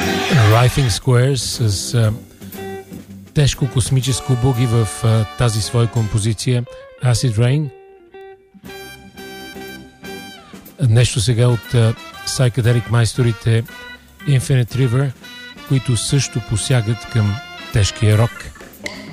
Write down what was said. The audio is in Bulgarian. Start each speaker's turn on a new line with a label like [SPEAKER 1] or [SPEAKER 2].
[SPEAKER 1] Writhing Squares с тежко космическо буги в тази своя композиция Acid Rain. Нещо сега от Psychedelic майсторите Infinite River, които също посягат към тежкия рок.